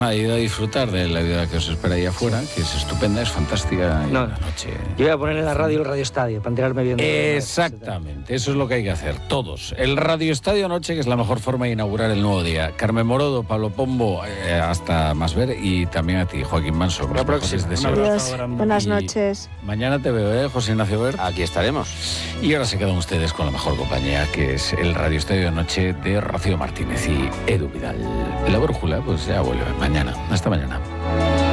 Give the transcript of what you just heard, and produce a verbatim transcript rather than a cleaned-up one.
Ha ido a disfrutar de la vida que os espera ahí afuera, que es estupenda, es fantástica. Y No, la noche. Yo voy a poner en la radio el Radio Estadio para enterarme bien. De Exactamente, eso es lo que hay que hacer, todos. El Radio Estadio Noche, que es la mejor forma de inaugurar el nuevo día. Carmen Morodo, Pablo Pombo, eh, hasta más ver, y también a ti, Joaquín Manso. La próxima. Adiós, buenas Y noches. Mañana te veo, ¿eh, José Ignacio Bert? Aquí estaremos. Y ahora se quedan ustedes con la mejor compañía, que es el Radio Estadio Noche de Rocío Martínez y Edu Vidal. La brújula, pues ya vuelve mañana. Hasta mañana.